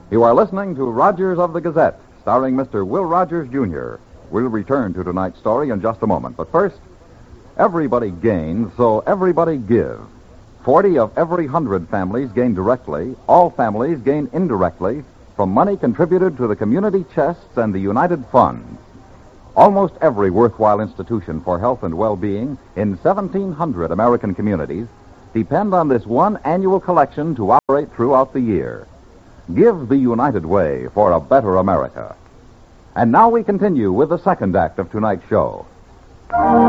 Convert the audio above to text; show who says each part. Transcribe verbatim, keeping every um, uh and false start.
Speaker 1: You are listening to Rogers of the Gazette, starring Mister Will Rogers, Junior We'll return to tonight's story in just a moment. But first, everybody gains, so everybody give. Forty of every hundred families gain directly. All families gain indirectly from money contributed to the community chests and the United Fund. Almost every worthwhile institution for health and well-being in seventeen hundred American communities depend on this one annual collection to operate throughout the year. Give the United Way for a better America. And now we continue with the second act of tonight's show.